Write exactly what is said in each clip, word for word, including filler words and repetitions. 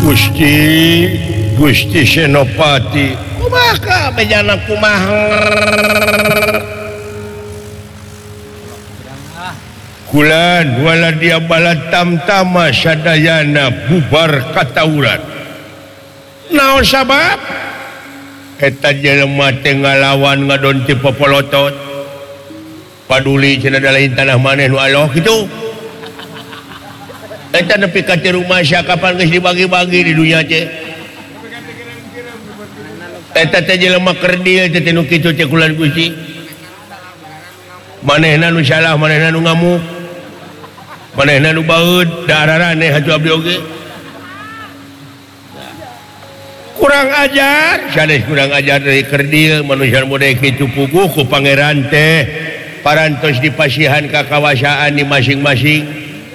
Gusti Gusti Senopati kumaha bejana kumaha kulan wala dia bala tamtama sadayana bubar katauran naon sabab eta jelema teh ngalawan ngadon ti popolotot paduli cenah da lain tanah maneh nu aloh kitu eta nepi ka ti rumah sia kapan geus dibagi-bagi di dunya teh eta teh jelema kerdieu teh nu kitu teh kulan Gusti manehna nu salah manehna nu ngamuk manehna nu baeud da araraneh haju abdi oge kurang ajar sanes kurang ajar dari kerdieu manusia model kitu puguh ku pangeran teh parantos dipasihan ka kawasaan di masing-masing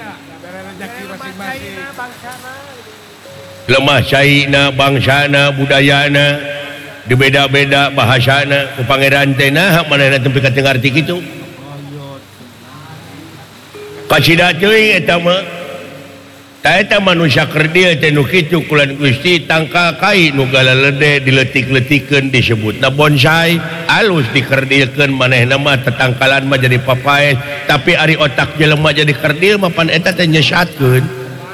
lemah caina bangsana budayana dibeda-beda bahasana ku pangeran teh nah manehna tempi ka teu ngarti kitu kasida teuing eta mah ta eta manusia kerdieu teh nu kitu kulan Gusti tangka kai nu galalede diletik-letikeun disebutna bonsai alus dikerdiekeun manehna mah tetangkalan mah jadi papaes tapi ari otak jelema jadi kerdieu mah pan eta teh nyesatkeun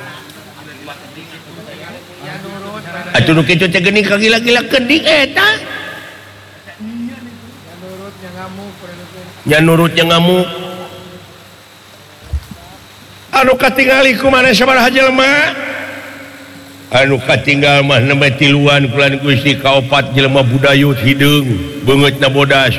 atuh nu kitu teh geuning kagila-gila kedik eta nya nurutnya ngamuk anu katingali ku maneh sabaraha jelema anu katinggal mah nembe tiluan kulan Gusti kaopat jelema budayut hideung beungeutna bodas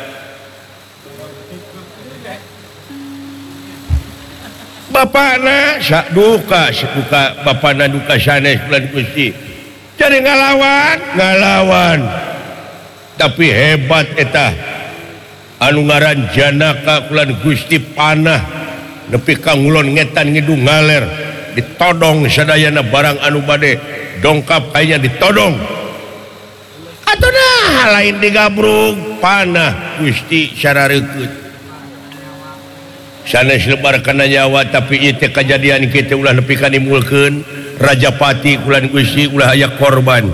bapana sak duka duka bapana duka sanes kulan Gusti jadi ngalawan ngalawan tapi hebat eta anu ngaran Janaka kulan Gusti panah nepi ka ngulon ngetan ngidung ngaler ditodong sadayana barang anu bade dongkap kayaknya ditodong atuh lain digabrug panah Gusti sarareukut sanes lebar kana Jawa tapi ieu teh kajadian kitu ulah nepi ka nimulkeun Rajapati kulan Gusti ulah aya korban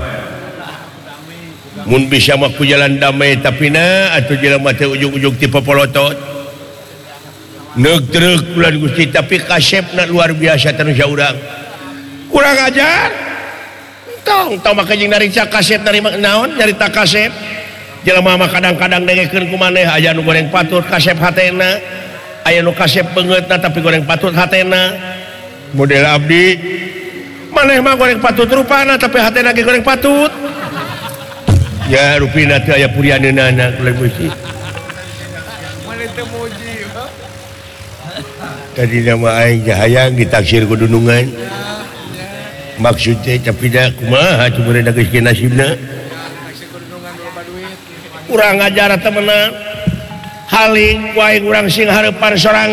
mun bisa mah ku jalan damai tapi na atuh jelema teh ujug-ujug ti popolotot negreg bulan Gusti tapi kasepna luar biasa terus urang kurang ajar tong tong maka jeung nariksa kasep dari naon nyarita kasep jelema mah kadang-kadang dengekeun ku maneh aya nu goreng patut kasep hatena aya nu kasep beungeutna tapi goreng patut hatena model abdi maneh mah goreng patut rupana tapi hatena ge goreng patut ya rupina teh aya purianeunana kulan Gusti tadi nama aing hayang ditaksir ku dunungan maksudnya tapi dah kumaha cuma ada geus nasibna kurang ajar temenan haling wae urang sing hareupan sorangan